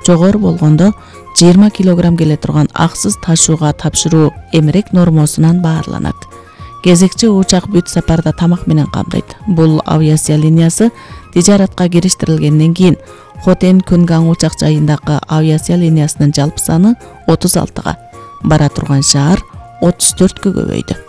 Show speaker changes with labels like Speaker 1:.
Speaker 1: жогору болгондо 20 килограмм келе турган аксыз ташууга тапшыруу эмерек нормосунан баарланат. Кезекчи учак бүт сапарда тамак менен камдайт. Бул авиация линиясы тижаратка кириштирилгенден кийин Хотен Кунгаң учак жайындагы авиация линиясынын жалпы саны 36-га, бара турган шаар 34-кө көбөйдү.